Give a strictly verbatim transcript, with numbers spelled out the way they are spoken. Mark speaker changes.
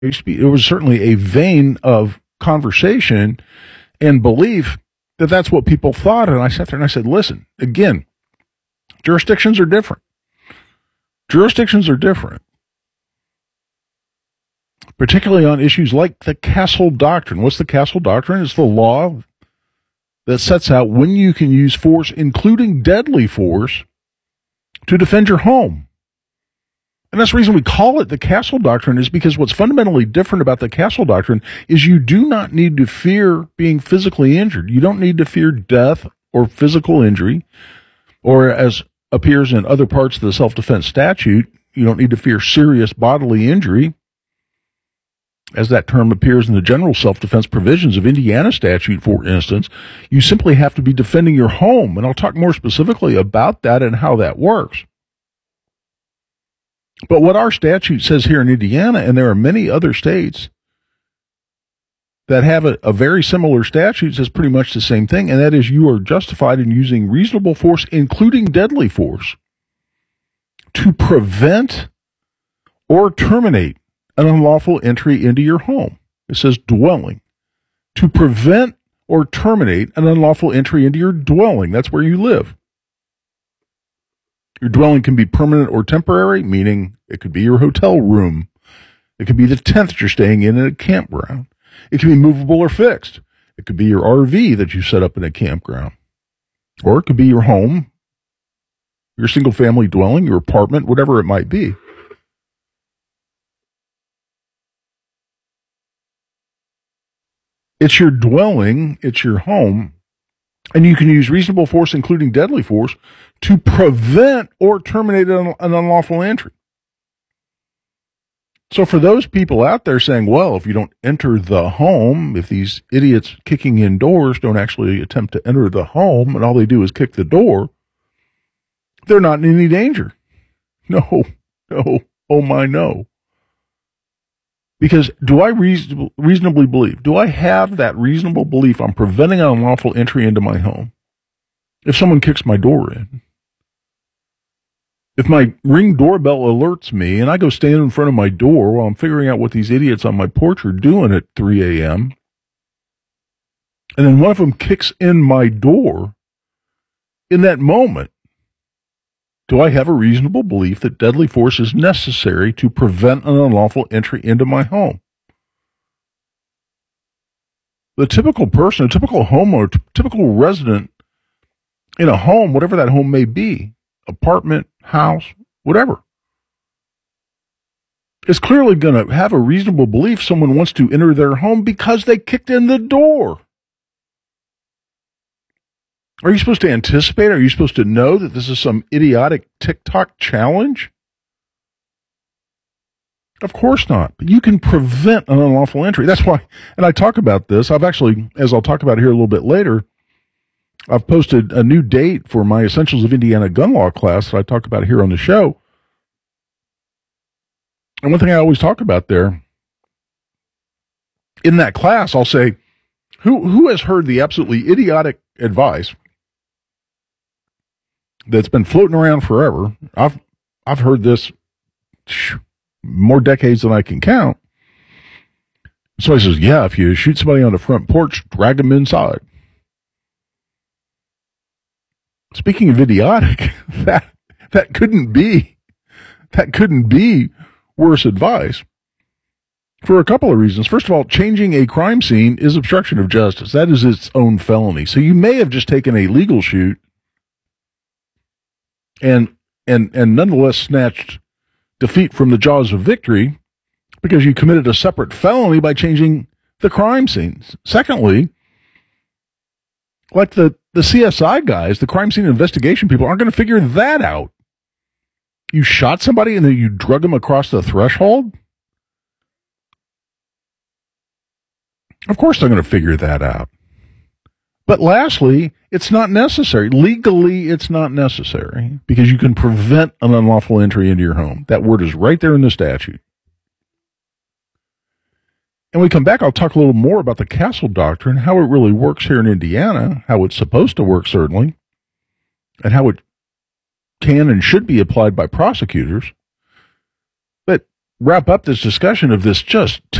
Speaker 1: It was certainly a vein of conversation and belief that that's what people thought. And I sat there and I said, listen, again, jurisdictions are different. Jurisdictions are different, particularly on issues like the Castle Doctrine. What's the Castle Doctrine? It's the law that sets out when you can use force, including deadly force, to defend your home. And that's the reason we call it the Castle Doctrine, is because what's fundamentally different about the Castle Doctrine is you do not need to fear being physically injured. You don't need to fear death or physical injury, or as appears in other parts of the self-defense statute, you don't need to fear serious bodily injury, as that term appears in the general self-defense provisions of Indiana statute, for instance. You simply have to be defending your home, and I'll talk more specifically about that and how that works. But what our statute says here in Indiana, and there are many other states that have a, a very similar statute, says pretty much the same thing, and that is you are justified in using reasonable force, including deadly force, to prevent or terminate an unlawful entry into your home. It says dwelling. To prevent or terminate an unlawful entry into your dwelling. That's where you live. Your dwelling can be permanent or temporary, meaning it could be your hotel room. It could be the tent that you're staying in in a campground. It can be movable or fixed. It could be your R V that you set up in a campground. Or it could be your home, your single-family dwelling, your apartment, whatever it might be. It's your dwelling, it's your home, and you can use reasonable force, including deadly force, to prevent or terminate an, an unlawful entry. So for those people out there saying, well, if you don't enter the home, if these idiots kicking in doors don't actually attempt to enter the home and all they do is kick the door, they're not in any danger. No, no, oh my, no. Because do I reason, reasonably believe, do I have that reasonable belief I'm preventing an unlawful entry into my home if someone kicks my door in? If my Ring doorbell alerts me and I go stand in front of my door while I'm figuring out what these idiots on my porch are doing at three a.m., and then one of them kicks in my door, in that moment, do I have a reasonable belief that deadly force is necessary to prevent an unlawful entry into my home? The typical person, a typical homeowner, typical resident in a home, whatever that home may be, apartment, house, whatever, is clearly going to have a reasonable belief someone wants to enter their home because they kicked in the door. Are you supposed to anticipate? Are you supposed to know that this is some idiotic TikTok challenge? Of course not. But you can prevent an unlawful entry. That's why, and I talk about this. I've actually, as I'll talk about here a little bit later, I've posted a new date for my Essentials of Indiana Gun Law class that I talk about here on the show. And one thing I always talk about there, in that class, I'll say, who who has heard the absolutely idiotic advice that's been floating around forever? I've I've heard this more decades than I can count. So he says, yeah, if you shoot somebody on the front porch, drag them inside. Speaking of idiotic, that that couldn't be that couldn't be worse advice for a couple of reasons. First of all, changing a crime scene is obstruction of justice. That is its own felony. So you may have just taken a legal shoot and and and nonetheless snatched defeat from the jaws of victory because you committed a separate felony by changing the crime scenes. Secondly, like the, the C S I guys, the crime scene investigation people, aren't going to figure that out. You shot somebody and then you drug them across the threshold? Of course they're going to figure that out. But lastly, it's not necessary. Legally, it's not necessary because you can prevent an unlawful entry into your home. That word is right there in the statute. And when we come back, I'll talk a little more about the Castle Doctrine, how it really works here in Indiana, how it's supposed to work, certainly, and how it can and should be applied by prosecutors. But wrap up this discussion of this just